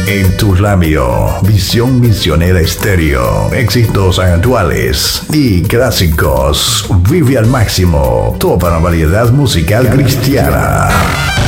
En tu radio, Visión Misionera Estéreo. Éxitos actuales y clásicos. Vive al máximo toda la variedad musical cristiana.